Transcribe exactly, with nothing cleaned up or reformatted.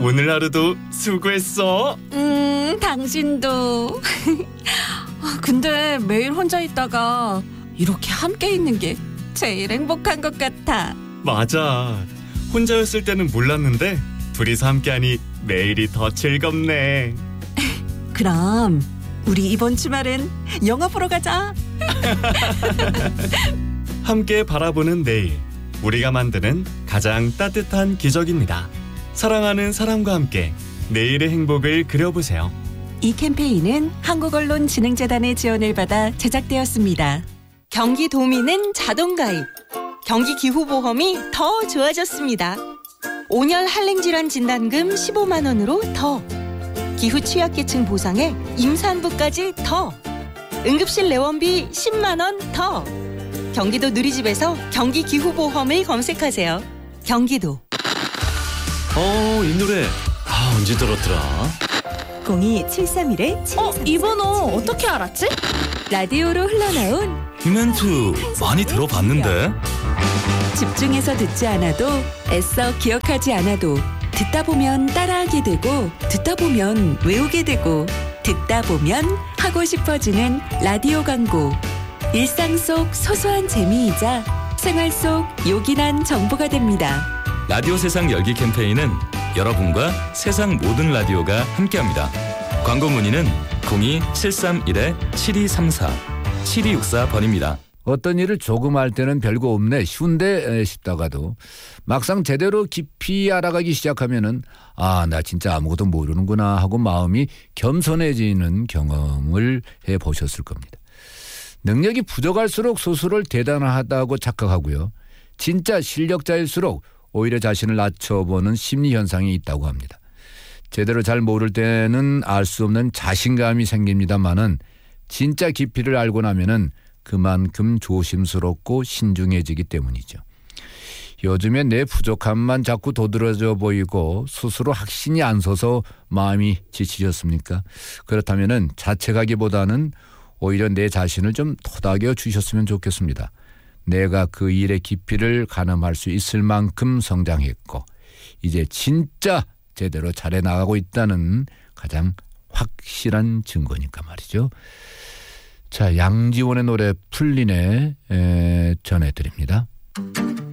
오늘 하루도 수고했어. 음, 당신도. 근데 매일 혼자 있다가 이렇게 함께 있는 게 제일 행복한 것 같아. 맞아. 혼자였을 때는 몰랐는데 둘이서 함께하니 매일이 더 즐겁네. 그럼 우리 이번 주말엔 영화 보러 가자. 함께 바라보는 내일, 우리가 만드는 가장 따뜻한 기적입니다. 사랑하는 사람과 함께 내일의 행복을 그려보세요. 이 캠페인은 한국언론진흥재단의 지원을 받아 제작되었습니다. 경기도민은 자동가입, 경기기후보험이 더 좋아졌습니다. 온열 한랭질환 진단금 십오만 원으로 더, 기후 취약계층 보상에 임산부까지 더, 응급실 내원비 십만 원 더. 경기도 누리집에서 경기기후보험을 검색하세요. 경기도. 어, 이 노래 아, 언제 들었더라? 공이 칠삼일 칠이삼사. 어? 이 번호 어떻게 알았지? 라디오로 흘러나온 이 멘트 많이 들어봤는데. 집중해서 듣지 않아도 애써 기억하지 않아도 듣다 보면 따라하게 되고 듣다 보면 외우게 되고 듣다 보면 하고 싶어지는 라디오 광고. 일상 속 소소한 재미이자 생활 속 요긴한 정보가 됩니다. 라디오 세상 열기 캠페인은 여러분과 세상 모든 라디오가 함께합니다. 광고 문의는 공이 칠삼일 칠이삼사 칠이육사 번입니다. 어떤 일을 조금 할 때는 별거 없네 쉬운데 싶다가도 막상 제대로 깊이 알아가기 시작하면은 아, 나 진짜 아무것도 모르는구나 하고 마음이 겸손해지는 경험을 해보셨을 겁니다. 능력이 부족할수록 스스로를 대단하다고 착각하고요. 진짜 실력자일수록 오히려 자신을 낮춰보는 심리현상이 있다고 합니다. 제대로 잘 모를 때는 알 수 없는 자신감이 생깁니다만은 진짜 깊이를 알고 나면은 그만큼 조심스럽고 신중해지기 때문이죠. 요즘에 내 부족함만 자꾸 도드라져 보이고 스스로 확신이 안 서서 마음이 지치셨습니까? 그렇다면은 자책하기보다는 오히려 내 자신을 좀 토닥여 주셨으면 좋겠습니다. 내가 그 일의 깊이를 가늠할 수 있을 만큼 성장했고 이제 진짜 제대로 잘해 나가고 있다는 가장 확실한 증거니까 말이죠. 자, 양지원의 노래 풀리네 에, 전해드립니다.